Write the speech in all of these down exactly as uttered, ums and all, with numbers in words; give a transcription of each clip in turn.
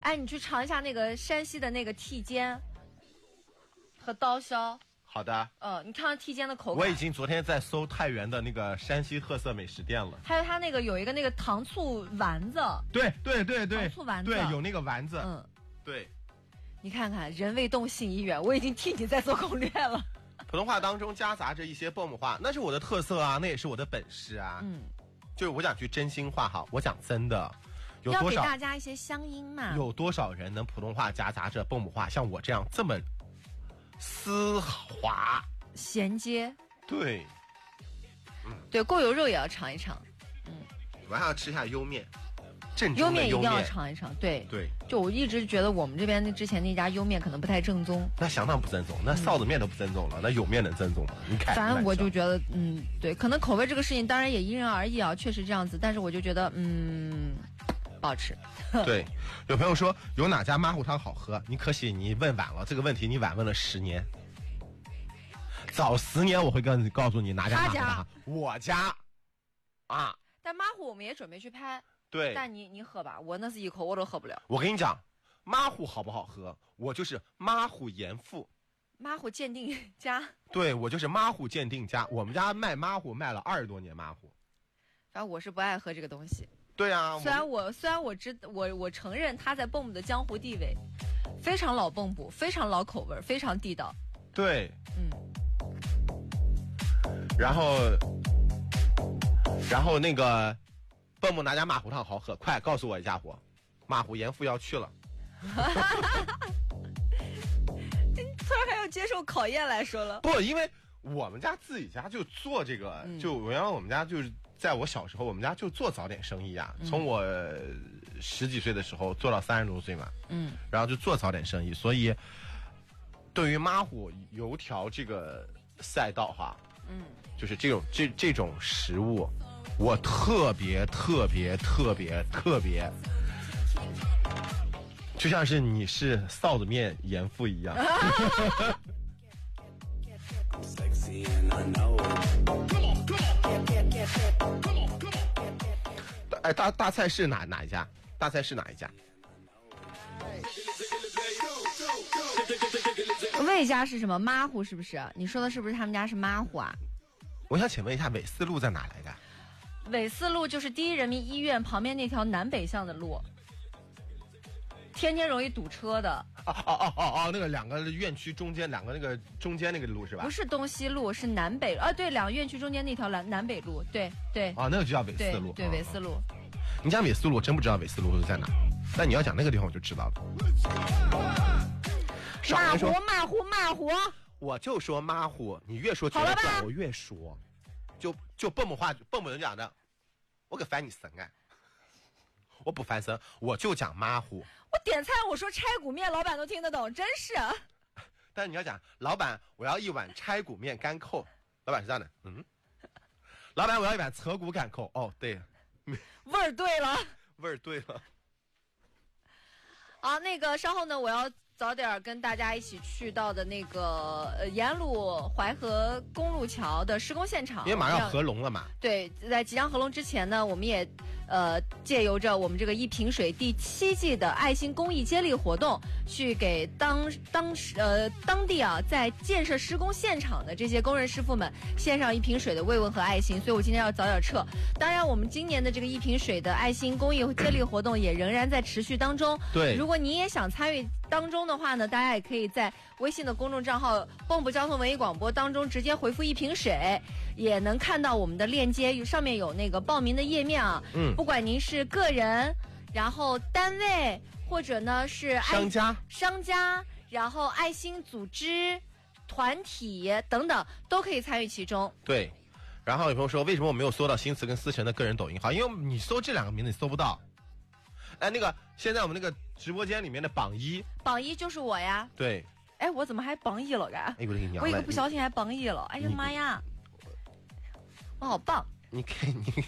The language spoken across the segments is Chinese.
哎，你去尝一下那个山西的那个剔尖和刀削。 好的。 呃，你看看剔尖的口感。 我已经昨天在搜太原的那个山西特色美食店了。 还有它那个有一个那个糖醋丸子。 对对对对， 糖醋丸子。 对，有那个丸子。 嗯， 对。 你看看，人未动信已远，我已经替你在做攻略了。 普通话当中夹杂着一些蹦母话，那是我的特色啊，那也是我的本事啊。 嗯， 就是我讲句真心话哈，我讲真的，有多少要给大家一些乡音嘛？ 有多少人能普通话夹杂着蹦母话，像我这样这么丝滑衔接？ 对， 嗯，对，过油肉也要尝一尝。嗯， 我还要吃一下优面。 优面一定要尝一尝，对对， 就我一直觉得我们这边之前那家优面可能不太正宗， 那相当不正宗，那臊子面都不正宗了，嗯、那有面能正宗吗？你看， 反正我就觉得，嗯，对，可能口味这个事情当然也因人而异啊，确实这样子，但是我就觉得，嗯，不好吃。 对，有朋友说有哪家麻糊汤好喝？你可惜你问晚了，这个问题你晚问了十年，早十年我会跟你告诉你哪家麻糊汤，我家啊。 但麻糊我们也准备去拍。 对， 但你你喝吧，我那是一口我都喝不了。 我跟你讲，麻糊好不好喝，我就是麻糊严父， 麻糊鉴定家。 对，我就是麻糊鉴定家。我们家卖麻糊卖了二十多年麻糊。 反正我是不爱喝这个东西。 对啊， 虽然我虽然我知我我承认他在蹦母的江湖地位非常老蹦母，非常老口味，非常地道。 对， 嗯。 然后，然后那个。蹦蹦哪家麻糊汤好喝？快告诉我一家伙，麻糊严父要去了。 突然还要接受考验来说了。 不，因为我们家自己家就做这个，嗯、就原来我们家就是在我小时候，我们家就做早点生意啊。嗯、从我十几岁的时候做到三十多岁嘛，嗯，然后就做早点生意，所以对于麻糊、油条这个赛道哈，嗯，就是这种这这种食物。我特别特别特别特别，就像是你是臊子面严父一样。哎，大大菜是哪哪一家？大菜是哪一家？ 魏家是什么？麻糊是不是？你说的是不是他们家是麻糊啊？ 我想请问一下，纬四路在哪来的？ 纬四路就是第一人民医院旁边那条南北向的路，天天容易堵车的。 哦哦哦哦哦，那个两个院区中间两个那个中间那个路是吧？ 不是东西路，是南北啊，对，两个院区中间那条南南北路，对对。 啊，那个就叫纬四路。 对，纬四路。 你讲纬四路，我真不知道纬四路是在哪，但你要讲那个地方，我就知道了。 马虎马虎马虎， 我就说马虎，你越说觉得怪，我越说。就就蹦蹦话，蹦蹦人讲的，我可翻你神啊！我不翻身，我就讲马虎。 我点菜我说拆骨面，老板都听得懂，真是。 但是你要讲，老板我要一碗拆骨面干扣，老板是这样的，嗯。老板我要一碗扯骨干扣，哦对， 味儿对了， 味儿对了。 好，那个稍后呢，我要。早点跟大家一起去到的那个呃沿路淮河公路桥的施工现场， 因为马上要合龙了嘛。 对，在即将合龙之前呢，我们也呃借由着我们这个一瓶水第七季的爱心公益接力活动，去给当当呃当地啊在建设施工现场的这些工人师傅们献上一瓶水的慰问和爱心。所以我今天要早点撤。当然，我们今年的这个一瓶水的爱心公益接力活动也仍然在持续当中。 对， 如果你也想参与当中的话呢，大家也可以在微信的公众账号蹦蹦交通文艺广播当中直接回复一瓶水，也能看到我们的链接，上面有那个报名的页面啊。嗯，不管您是个人，然后单位，或者呢是商家， 商家，然后爱心组织、团体等等，都可以参与其中。 对，然后有朋友说，为什么我没有搜到新词跟思辰的个人抖音号？因为你搜这两个名字你搜不到。哎，那个现在我们那个直播间里面的榜一， 榜一就是我呀。 对。 哎，我怎么还榜一了？哎， 我的娘！ 我一个不小心还榜一了。哎呀妈呀！我好棒！ 你看你，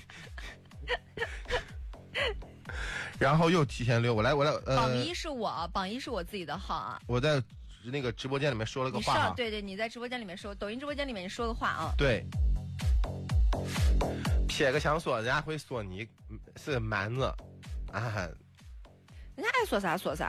然后又提前溜，我来我来。呃， 榜一是我，榜一是我自己的号啊。 我在那个直播间里面说了个话、啊。 对对，你在直播间里面说，抖音直播间里面你说个话啊。 对。撇个想说，人家会说你是个蛮子。啊， 人家爱说啥说啥。